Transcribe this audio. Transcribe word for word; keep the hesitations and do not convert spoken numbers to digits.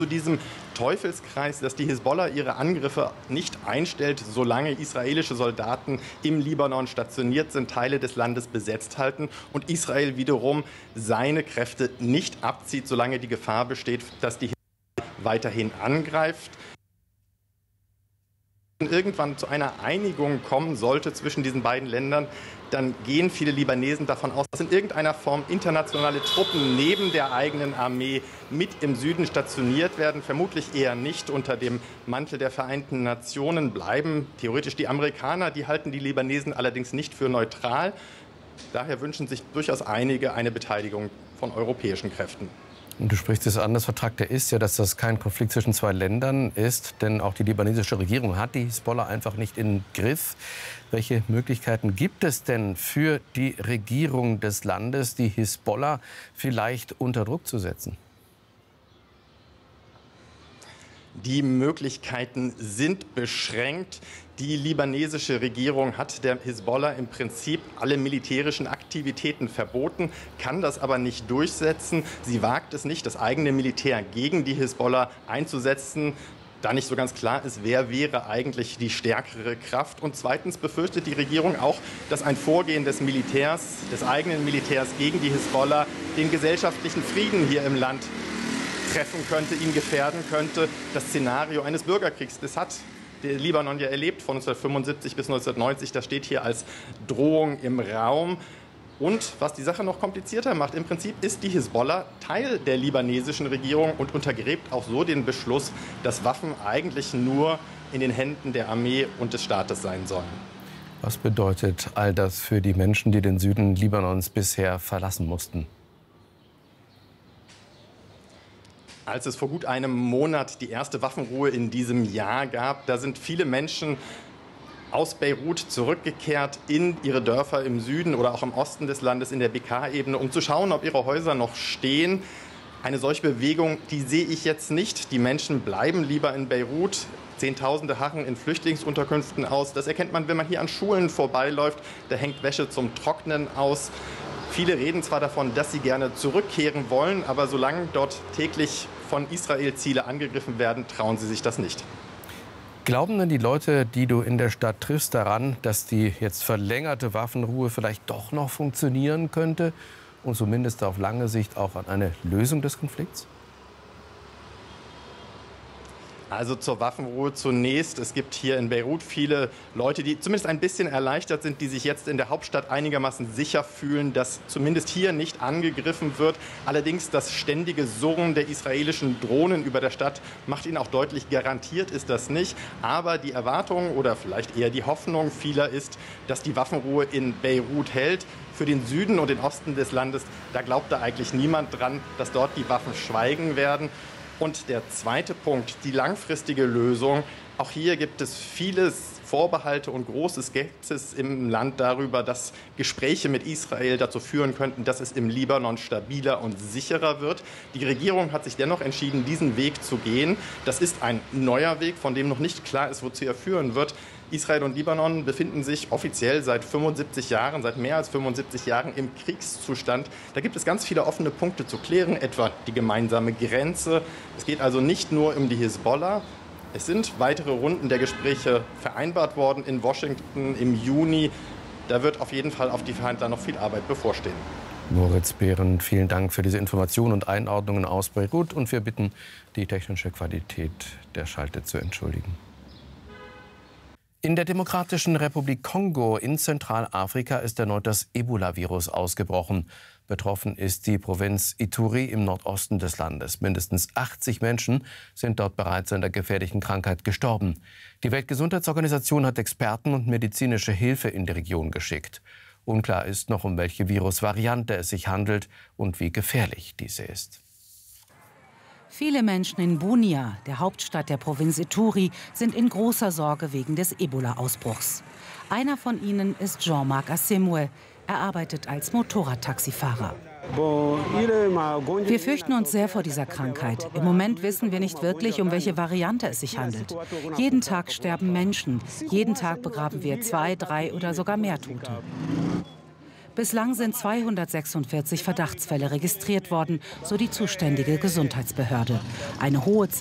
zu diesem Teufelskreis, dass die Hisbollah ihre Angriffe nicht einstellt, solange israelische Soldaten im Libanon stationiert sind, Teile des Landes besetzt halten und Israel wiederum seine Kräfte nicht abzieht, solange die Gefahr besteht, dass die Hisbollah weiterhin angreift. Irgendwann zu einer Einigung kommen sollte zwischen diesen beiden Ländern, dann gehen viele Libanesen davon aus, dass in irgendeiner Form internationale Truppen neben der eigenen Armee mit im Süden stationiert werden. Vermutlich eher nicht unter dem Mantel der Vereinten Nationen bleiben. Theoretisch die Amerikaner, die halten die Libanesen allerdings nicht für neutral. Daher wünschen sich durchaus einige eine Beteiligung von europäischen Kräften. Und du sprichst es an, das Vertragte ist ja, dass das kein Konflikt zwischen zwei Ländern ist, denn auch die libanesische Regierung hat die Hisbollah einfach nicht im Griff. Welche Möglichkeiten gibt es denn für die Regierung des Landes, die Hisbollah vielleicht unter Druck zu setzen? Die Möglichkeiten sind beschränkt. Die libanesische Regierung hat der Hisbollah im Prinzip alle militärischen Aktivitäten verboten, kann das aber nicht durchsetzen. Sie wagt es nicht, das eigene Militär gegen die Hisbollah einzusetzen, da nicht so ganz klar ist, wer wäre eigentlich die stärkere Kraft. Und zweitens befürchtet die Regierung auch, dass ein Vorgehen des Militärs, des eigenen Militärs gegen die Hisbollah den gesellschaftlichen Frieden hier im Land treffen könnte, ihn gefährden könnte. Das Szenario eines Bürgerkriegs, das hat der Libanon ja erlebt von neunzehnhundertfünfundsiebzig bis neunzehnhundertneunzig. Das steht hier als Drohung im Raum. Und was die Sache noch komplizierter macht, im Prinzip ist die Hisbollah Teil der libanesischen Regierung und untergräbt auch so den Beschluss, dass Waffen eigentlich nur in den Händen der Armee und des Staates sein sollen. Was bedeutet all das für die Menschen, die den Süden Libanons bisher verlassen mussten? Als es vor gut einem Monat die erste Waffenruhe in diesem Jahr gab, da sind viele Menschen aus Beirut zurückgekehrt in ihre Dörfer im Süden oder auch im Osten des Landes in der B K-Ebene, um zu schauen, ob ihre Häuser noch stehen. Eine solche Bewegung, die sehe ich jetzt nicht. Die Menschen bleiben lieber in Beirut. Zehntausende harren in Flüchtlingsunterkünften aus. Das erkennt man, wenn man hier an Schulen vorbeiläuft. Da hängt Wäsche zum Trocknen aus. Viele reden zwar davon, dass sie gerne zurückkehren wollen, aber solange dort täglich von Israel Ziele angegriffen werden, trauen sie sich das nicht. Glauben denn die Leute, die du in der Stadt triffst, daran, dass die jetzt verlängerte Waffenruhe vielleicht doch noch funktionieren könnte und zumindest auf lange Sicht auch an eine Lösung des Konflikts? Also zur Waffenruhe zunächst. Es gibt hier in Beirut viele Leute, die zumindest ein bisschen erleichtert sind, die sich jetzt in der Hauptstadt einigermaßen sicher fühlen, dass zumindest hier nicht angegriffen wird. Allerdings das ständige Surren der israelischen Drohnen über der Stadt macht ihnen auch deutlich, garantiert ist das nicht. Aber die Erwartung oder vielleicht eher die Hoffnung vieler ist, dass die Waffenruhe in Beirut hält. Für den Süden und den Osten des Landes, da glaubt da eigentlich niemand dran, dass dort die Waffen schweigen werden. Und der zweite Punkt, die langfristige Lösung. Auch hier gibt es viele Vorbehalte und große Skepsis im Land darüber, dass Gespräche mit Israel dazu führen könnten, dass es im Libanon stabiler und sicherer wird. Die Regierung hat sich dennoch entschieden, diesen Weg zu gehen. Das ist ein neuer Weg, von dem noch nicht klar ist, wozu er führen wird. Israel und Libanon befinden sich offiziell seit fünfundsiebzig Jahren, seit mehr als fünfundsiebzig Jahren im Kriegszustand. Da gibt es ganz viele offene Punkte zu klären, etwa die gemeinsame Grenze. Es geht also nicht nur um die Hisbollah. Es sind weitere Runden der Gespräche vereinbart worden in Washington im Juni. Da wird auf jeden Fall auf die Verhandler noch viel Arbeit bevorstehen. Moritz Behren, vielen Dank für diese Informationen und Einordnungen aus Beirut. Und wir bitten, die technische Qualität der Schalte zu entschuldigen. In der Demokratischen Republik Kongo in Zentralafrika ist erneut das Ebola-Virus ausgebrochen. Betroffen ist die Provinz Ituri im Nordosten des Landes. Mindestens achtzig Menschen sind dort bereits an der gefährlichen Krankheit gestorben. Die Weltgesundheitsorganisation hat Experten und medizinische Hilfe in die Region geschickt. Unklar ist noch, um welche Virusvariante es sich handelt und wie gefährlich diese ist. Viele Menschen in Bunia, der Hauptstadt der Provinz Ituri, sind in großer Sorge wegen des Ebola-Ausbruchs. Einer von ihnen ist Jean-Marc Asemwe. Er arbeitet als Motorradtaxifahrer. Wir fürchten uns sehr vor dieser Krankheit. Im Moment wissen wir nicht wirklich, um welche Variante es sich handelt. Jeden Tag sterben Menschen. Jeden Tag begraben wir zwei, drei oder sogar mehr Tote. Bislang sind zweihundertsechsundvierzig Verdachtsfälle registriert worden, so die zuständige Gesundheitsbehörde. Eine hohe